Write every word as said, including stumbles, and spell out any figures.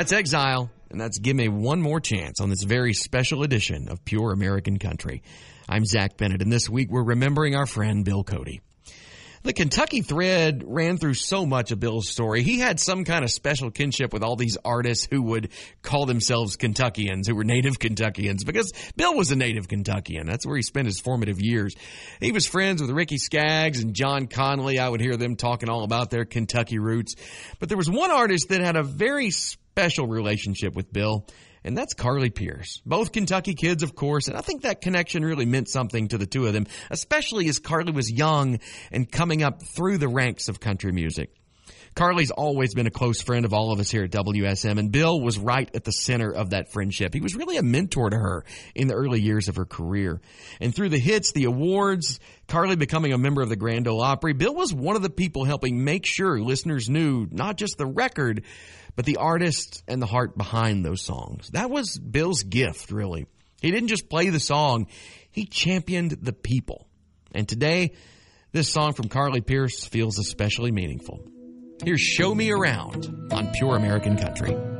That's Exile, and that's Give Me One More Chance on this very special edition of Pure American Country. I'm Zach Bennett, and this week we're remembering our friend Bill Cody. The Kentucky thread ran through so much of Bill's story. He had some kind of special kinship with all these artists who would call themselves Kentuckians, who were native Kentuckians, because Bill was a native Kentuckian. That's where he spent his formative years. He was friends with Ricky Skaggs and John Connolly. I would hear them talking all about their Kentucky roots. But there was one artist that had a very special relationship with Bill, and that's Carly Pearce. Both Kentucky kids, of course, and I think that connection really meant something to the two of them, especially as Carly was young and coming up through the ranks of country music. Carly's always been a close friend of all of us here at W S M, and Bill was right at the center of that friendship. He was really a mentor to her in the early years of her career. And through the hits, the awards, Carly becoming a member of the Grand Ole Opry, Bill was one of the people helping make sure listeners knew not just the record, but the artist and the heart behind those songs. That was Bill's gift, really. He didn't just play the song, he championed the people. And today, this song from Carly Pearce feels especially meaningful. Here's Show Me Around on Pure American Country.